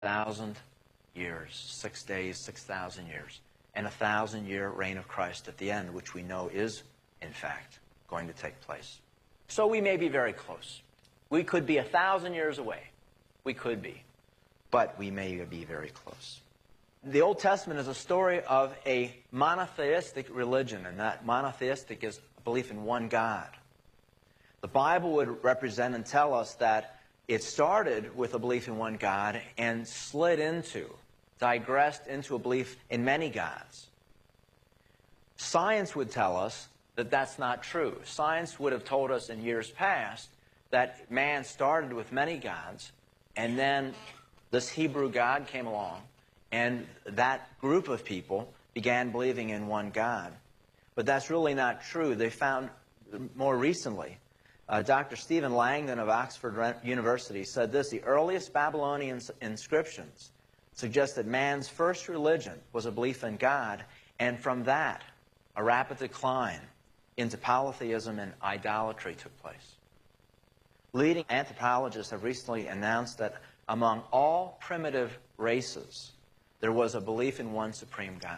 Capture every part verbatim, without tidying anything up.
thousand years, six days, six thousand years, and a thousand-year reign of Christ at the end, which we know is, in fact, going to take place. So we may be very close. We could be a thousand years away. We could be. But we may be very close. The Old Testament is a story of a monotheistic religion, and that monotheistic is a belief in one God. The Bible would represent and tell us that it started with a belief in one God and slid into, digressed into a belief in many gods. Science would tell us that that's not true. Science would have told us in years past that man started with many gods, and then this Hebrew God came along, and that group of people began believing in one God. But that's really not true. They found more recently, uh, Doctor Stephen Langdon of Oxford University said this: the earliest Babylonian inscriptions suggest that man's first religion was a belief in God, and from that, a rapid decline into polytheism and idolatry took place. Leading anthropologists have recently announced that among all primitive races, there was a belief in one supreme God.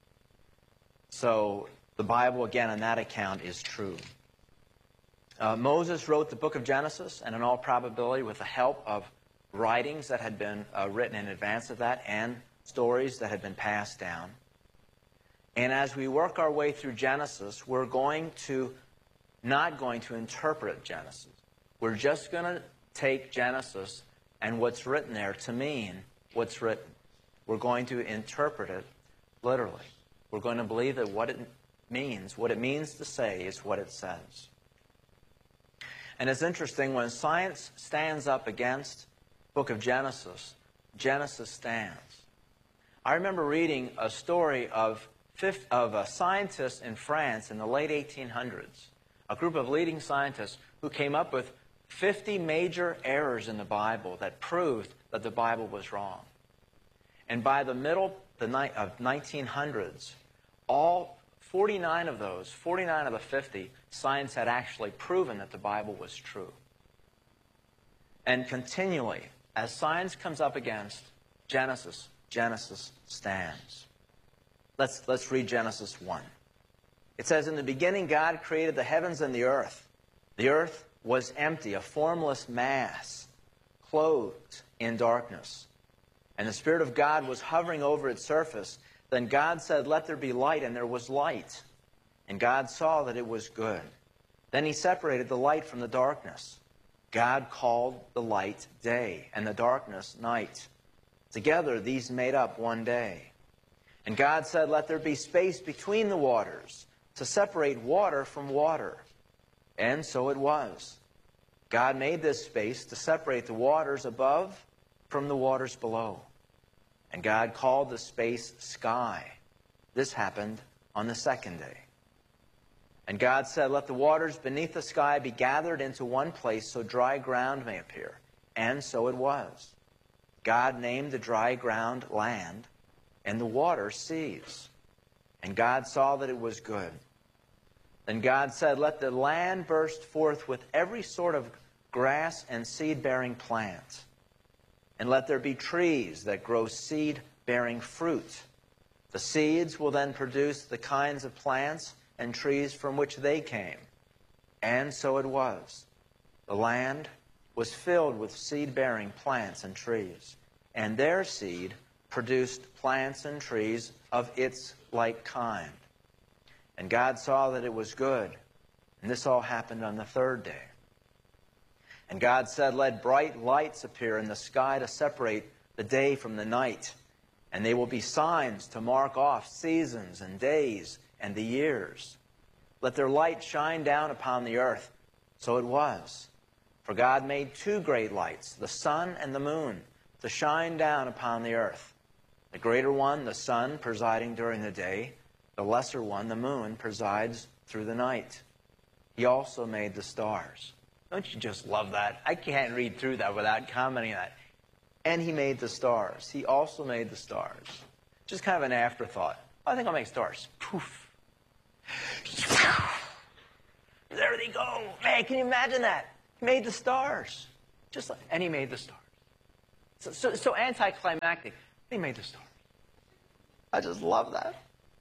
So the Bible, again, on that account, is true. Uh, Moses wrote the book of Genesis, and in all probability with the help of writings that had been uh, written in advance of that and stories that had been passed down. And as we work our way through Genesis, we're going to, not going to interpret Genesis. We're just going to take Genesis and what's written there to mean what's written. We're going to interpret it literally. We're going to believe that what it means, what it means to say, is what it says. And it's interesting, when science stands up against the book of Genesis, Genesis stands. I remember reading a story of, of a scientist in France in the late eighteen hundreds, a group of leading scientists who came up with fifty major errors in the Bible that proved that the Bible was wrong. And by the middle of nineteen hundreds, all forty-nine of those, forty-nine of the fifty, science had actually proven that the Bible was true. And continually, as science comes up against Genesis, Genesis stands. Let's, let's read Genesis one. It says, "In the beginning God created the heavens and the earth. The earth was empty, a formless mass, clothed in darkness. And the Spirit of God was hovering over its surface. Then God said, 'Let there be light,' and there was light. And God saw that it was good. Then He separated the light from the darkness. God called the light day, and the darkness night. Together these made up one day. And God said, 'Let there be space between the waters, to separate water from water.' And so it was. God made this space to separate the waters above from the waters below. And God called the space sky. This happened on the second day. And God said, 'Let the waters beneath the sky be gathered into one place, so dry ground may appear.' And so it was. God named the dry ground land, and the water seas. And God saw that it was good. Then God said, 'Let the land burst forth with every sort of grass and seed-bearing plant. And let there be trees that grow seed-bearing fruit. The seeds will then produce the kinds of plants and trees from which they came.' And so it was. The land was filled with seed-bearing plants and trees, and their seed produced plants and trees of its like kind. And God saw that it was good, and this all happened on the third day. And God said, 'Let bright lights appear in the sky to separate the day from the night, and they will be signs to mark off seasons and days and the years. Let their light shine down upon the earth.' So it was. For God made two great lights, the sun and the moon, to shine down upon the earth. The greater one, the sun, presiding during the day. The lesser one, the moon, presides through the night. He also made the stars." Don't you just love that? I can't read through that without commenting on that. And He made the stars. He also made the stars. Just kind of an afterthought. I think I'll make stars. Poof. There they go. Man, can you imagine that? He made the stars. Just like, and He made the stars. So, so, so anticlimactic. They made the story. I just love that.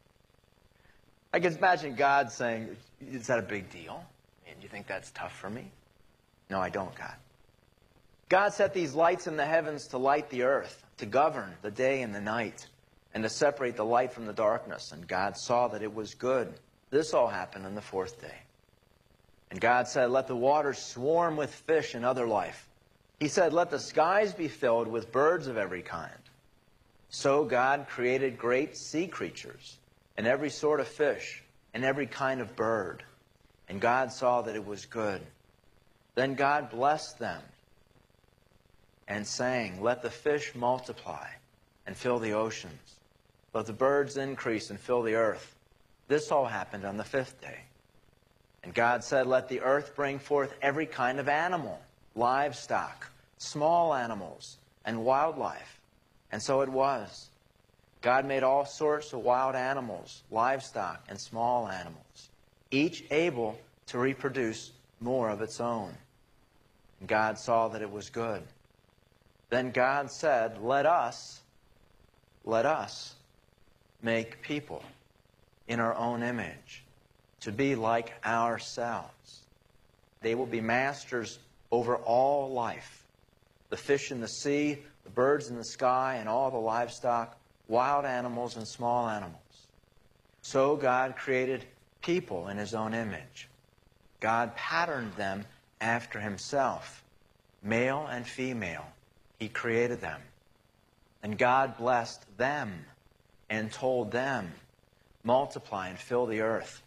I can imagine God saying, is that a big deal? And you think that's tough for me? No, I don't, God. God set these lights in the heavens to light the earth, to govern the day and the night, and to separate the light from the darkness. And God saw that it was good. This all happened on the fourth day. And God said, let the waters swarm with fish and other life. He said, let the skies be filled with birds of every kind. So God created great sea creatures, and every sort of fish, and every kind of bird. And God saw that it was good. Then God blessed them, and saying, let the fish multiply, and fill the oceans. Let the birds increase, and fill the earth. This all happened on the fifth day. And God said, let the earth bring forth every kind of animal, livestock, small animals, and wildlife. And so it was. God made all sorts of wild animals, livestock, and small animals, each able to reproduce more of its own. And God saw that it was good. Then God said, let us, let us make people in our own image, to be like ourselves. They will be masters over all life, the fish in the sea, the birds in the sky, and all the livestock, wild animals and small animals. So God created people in his own image. God patterned them after himself. Male and female, he created them. And God blessed them and told them, multiply and fill the earth.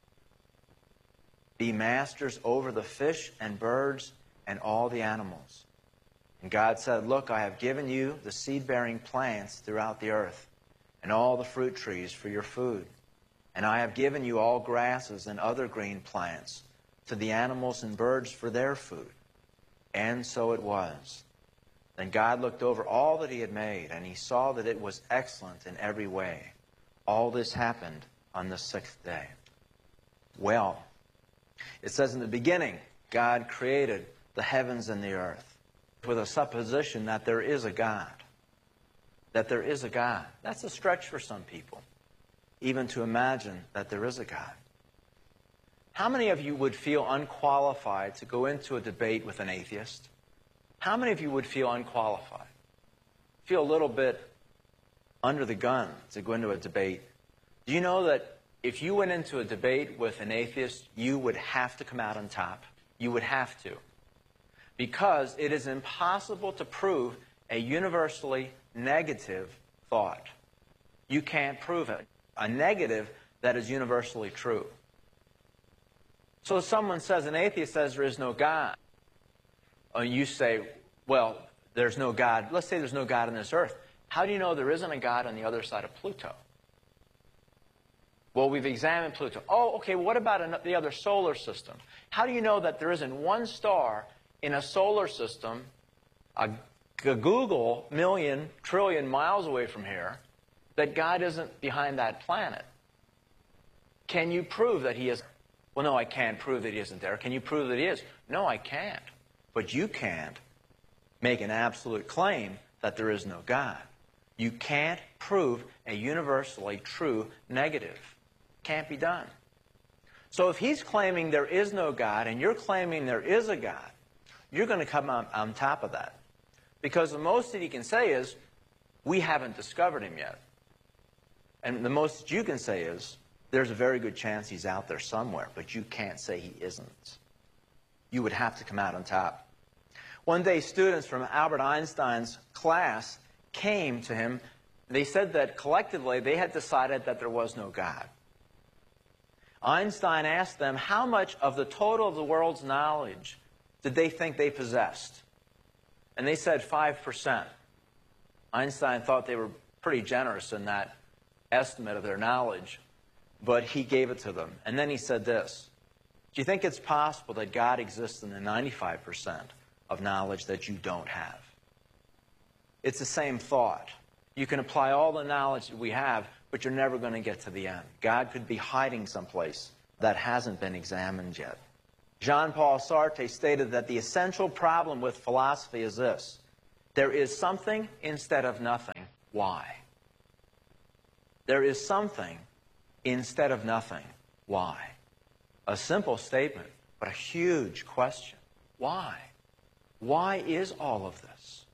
Be masters over the fish and birds and all the animals. And God said, look, I have given you the seed-bearing plants throughout the earth, and all the fruit trees for your food. And I have given you all grasses and other green plants to the animals and birds for their food. And so it was. Then God looked over all that he had made, and he saw that it was excellent in every way. All this happened on the sixth day. Well, it says in the beginning, God created the heavens and the earth with a supposition that there is a God. That there is a God. That's a stretch for some people, even to imagine that there is a God. How many of you would feel unqualified to go into a debate with an atheist? How many of you would feel unqualified? Feel a little bit under the gun to go into a debate? Do you know that if you went into a debate with an atheist, you would have to come out on top? You would have to. Because it is impossible to prove a universally negative thought. You can't prove it. A negative that is universally true. So if someone says, an atheist says there is no God, and you say, well, there's no God. Let's say there's no God on this earth. How do you know there isn't a God on the other side of Pluto? Well, we've examined Pluto. Oh, okay, well, what about the other solar system? How do you know that there isn't one star in a solar system, a Google million, trillion miles away from here, that God isn't behind that planet? Can you prove that he is? Well, no, I can't prove that he isn't there. Can you prove that he is? No, I can't. But you can't make an absolute claim that there is no God. You can't prove a universally true negative. Can't be done. So if he's claiming there is no God and you're claiming there is a God, you're going to come on, on top of that. Because the most that he can say is, we haven't discovered him yet. And the most that you can say is, there's a very good chance he's out there somewhere, but you can't say he isn't. You would have to come out on top. One day, students from Albert Einstein's class came to him. They said that collectively they had decided that there was no God. Einstein asked them how much of the total of the world's knowledge did they think they possessed. And they said five percent. Einstein thought they were pretty generous in that estimate of their knowledge, but he gave it to them. And then he said this, do you think it's possible that God exists in the ninety-five percent of knowledge that you don't have? It's the same thought. You can apply all the knowledge that we have, but you're never going to get to the end. God could be hiding someplace that hasn't been examined yet. Jean-Paul Sartre stated that the essential problem with philosophy is this. There is something instead of nothing. Why? There is something instead of nothing. Why? A simple statement, but a huge question. Why? Why is all of this?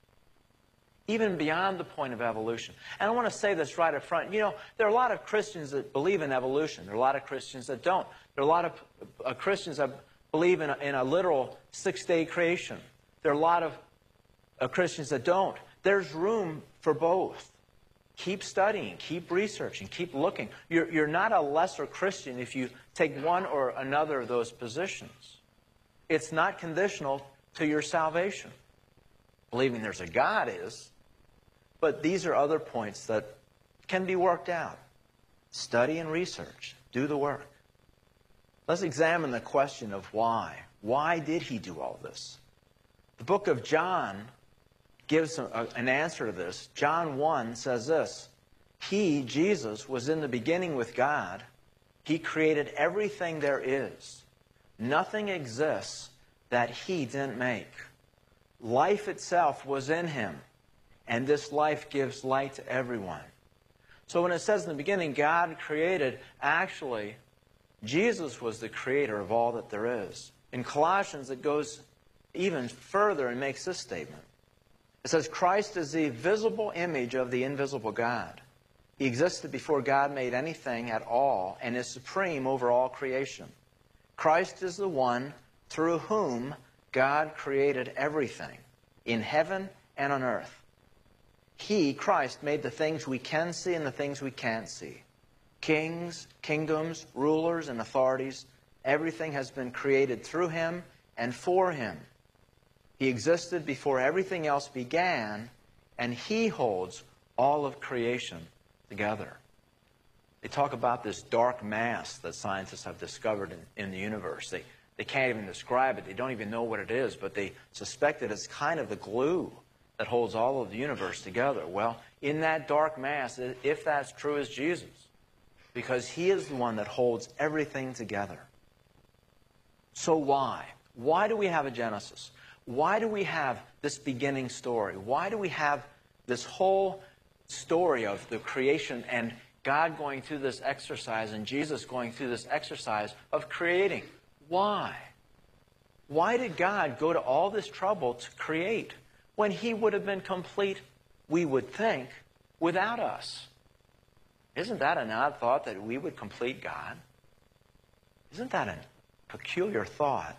Even beyond the point of evolution. And I want to say this right up front. You know, there are a lot of Christians that believe in evolution. There are a lot of Christians that don't. There are a lot of uh, Christians that believe in a, in a literal six-day creation. There are a lot of uh, Christians that don't. There's room for both. Keep studying, keep researching, keep looking. You're, you're not a lesser Christian if you take one or another of those positions. It's not conditional to your salvation. Believing there's a God is, but these are other points that can be worked out. Study and research. Do the work. Let's examine the question of why. Why did he do all this? The book of John gives a, an answer to this. John one says this: He, Jesus, was in the beginning with God. He created everything there is. Nothing exists that he didn't make. Life itself was in him, and this life gives light to everyone. So when it says in the beginning God created, actually, Jesus was the creator of all that there is. In Colossians, it goes even further and makes this statement. It says, Christ is the visible image of the invisible God. He existed before God made anything at all and is supreme over all creation. Christ is the one through whom God created everything, in heaven and on earth. He, Christ, made the things we can see and the things we can't see. Kings, kingdoms, rulers, and authorities, everything has been created through him and for him. He existed before everything else began, and he holds all of creation together. They talk about this dark mass that scientists have discovered in, in the universe. They, they can't even describe it. They don't even know what it is, but they suspect that it's kind of the glue that holds all of the universe together. Well, in that dark mass, if that's true, is Jesus, because he is the one that holds everything together. So why? Why do we have a Genesis? Why do we have this beginning story? Why do we have this whole story of the creation and God going through this exercise and Jesus going through this exercise of creating? Why? Why did God go to all this trouble to create when he would have been complete, we would think, without us? Isn't that an odd thought, that we would complete God? Isn't that a peculiar thought?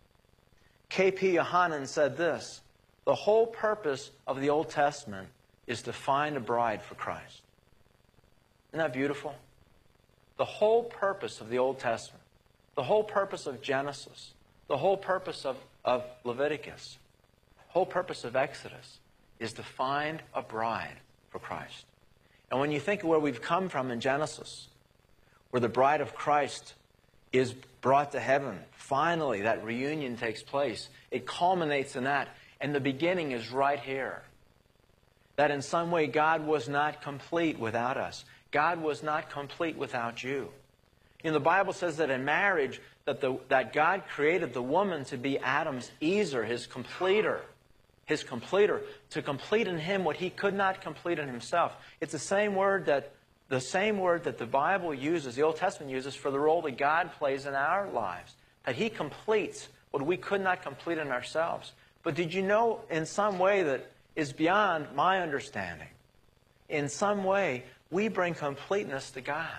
K P Yohanan said this: the whole purpose of the Old Testament is to find a bride for Christ. Isn't that beautiful? The whole purpose of the Old Testament, the whole purpose of Genesis, the whole purpose of, of Leviticus, the whole purpose of Exodus is to find a bride for Christ. And when you think of where we've come from in Genesis, where the bride of Christ is brought to heaven, finally that reunion takes place. It culminates in that. And the beginning is right here. That in some way God was not complete without us. God was not complete without you. You know, the Bible says that in marriage, that, the, that God created the woman to be Adam's easer, his completer. His completer. To complete in him what he could not complete in himself. It's the same word that The same word that the Bible uses, the Old Testament uses, for the role that God plays in our lives. That he completes what we could not complete in ourselves. But did you know, in some way that is beyond my understanding, in some way, we bring completeness to God.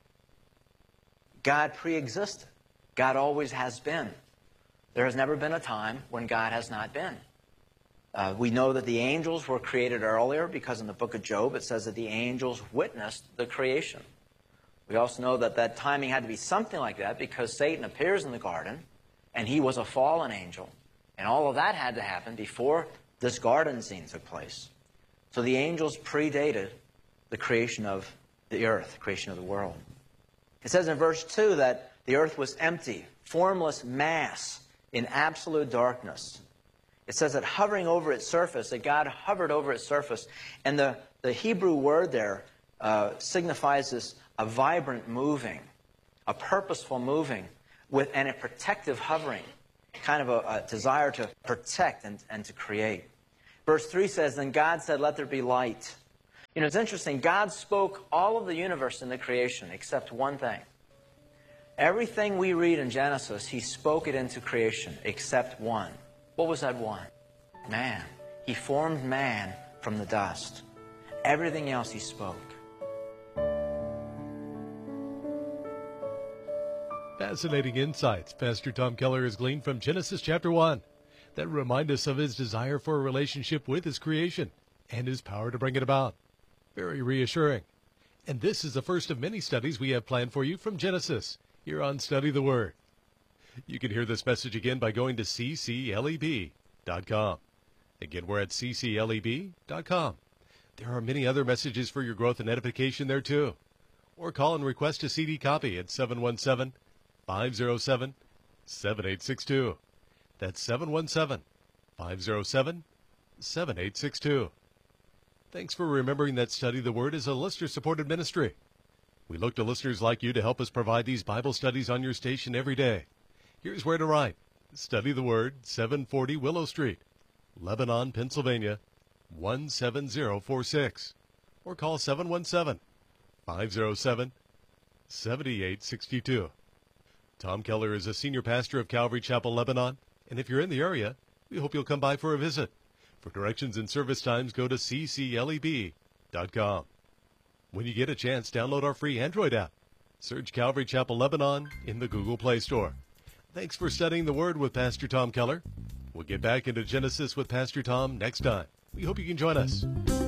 God pre-existed. God always has been. There has never been a time when God has not been. Uh, we know that the angels were created earlier because in the book of Job it says that the angels witnessed the creation. We also know that that timing had to be something like that because Satan appears in the garden and he was a fallen angel. And all of that had to happen before this garden scene took place. So the angels predated the creation of the earth, the creation of the world. It says in verse two that the earth was empty, formless mass in absolute darkness. It says that hovering over its surface, that God hovered over its surface. And the, the Hebrew word there uh, signifies this, a vibrant moving, a purposeful moving, with, and a protective hovering, kind of a, a desire to protect and, and to create. Verse three says, then God said, let there be light. You know, it's interesting. God spoke all of the universe in the creation except one thing. Everything we read in Genesis, He spoke it into creation except one. What was that one? Man. He formed man from the dust. Everything else He spoke. Fascinating insights Pastor Tom Keller has gleaned from Genesis chapter one that remind us of His desire for a relationship with His creation and His power to bring it about. Very reassuring. And this is the first of many studies we have planned for you from Genesis here on Study the Word. You can hear this message again by going to c c l e b dot com. Again, we're at c c l e b dot com. There are many other messages for your growth and edification there too. Or call and request a C D copy at seven one seven, five zero seven, seven eight six two. That's seven one seven, five zero seven, seven eight six two. Thanks for remembering that Study the Word is a listener-supported ministry. We look to listeners like you to help us provide these Bible studies on your station every day. Here's where to write. Study the Word, seven forty Willow Street, Lebanon, Pennsylvania, one seven zero four six. Or call seven one seven, five zero seven, seven eight six two. Tom Keller is a senior pastor of Calvary Chapel, Lebanon. And if you're in the area, we hope you'll come by for a visit. For directions and service times, go to c c l e b dot com. When you get a chance, download our free Android app. Search Calvary Chapel, Lebanon in the Google Play Store. Thanks for studying the Word with Pastor Tom Keller. We'll get back into Genesis with Pastor Tom next time. We hope you can join us.